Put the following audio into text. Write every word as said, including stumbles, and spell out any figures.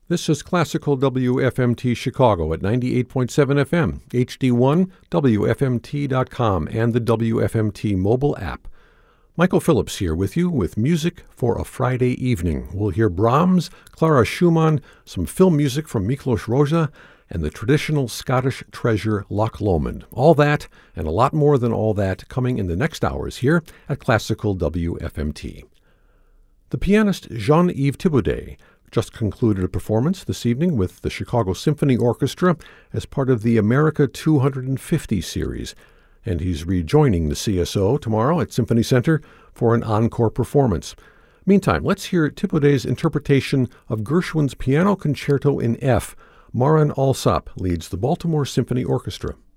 This is Classical W F M T Chicago at ninety-eight point seven F M, H D one, W F M T dot com, and the W F M T mobile app. Michael Phillips here with you with music for a Friday evening. We'll hear Brahms, Clara Schumann, some film music from Miklos Rozsa, and the traditional Scottish treasure Loch Lomond. All that, and a lot more than all that, coming in the next hours here at Classical W F M T. The pianist Jean-Yves Thibaudet just concluded a performance this evening with the Chicago Symphony Orchestra as part of the America two hundred fifty series, and he's rejoining the C S O tomorrow at Symphony Center for an encore performance. Meantime, let's hear Thibaudet's interpretation of Gershwin's Piano Concerto in F. Marin Alsop leads the Baltimore Symphony Orchestra.